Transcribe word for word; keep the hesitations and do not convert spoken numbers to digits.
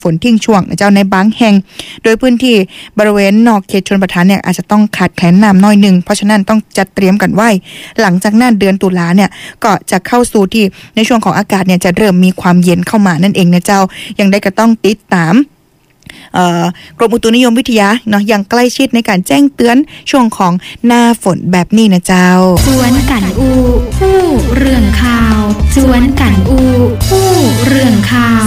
ฝนทิ้งช่วงนะเจ้าในบางแห่งโดยพื้นที่บริเวณนอกเขตชลประทานเนี่ยอาจจะต้องขาดแคลนน้ำน้อยหนึ่งเพราะฉะนั้นต้องจัดเตรียมกันไว้หลังจากนั้นเดือนตุลาเนี่ยก็จะเข้าสู่ที่ในช่วงของอากาศเนี่ยจะเริ่มมีความเย็นเข้ามานั่นเองนะเจ้ายังได้ก็ต้องติดตามกรมอุตุนิยมวิทยาเนาะอย่างใกล้ชิดในการแจ้งเตือนช่วงของหน้าฝนแบบนี้นะเจ้าสวนกันอูผู้เรื่องข่าวสวนกันอูผู้เรื่องข่าว